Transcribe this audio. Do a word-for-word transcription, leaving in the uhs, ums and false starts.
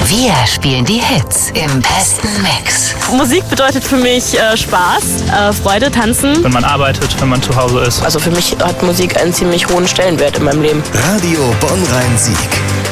Wir spielen die Hits im besten Mix. Musik bedeutet für mich äh, Spaß, äh, Freude, Tanzen. Wenn man arbeitet, wenn man zu Hause ist. Also für mich hat Musik einen ziemlich hohen Stellenwert in meinem Leben. Radio Bonn-Rhein-Sieg.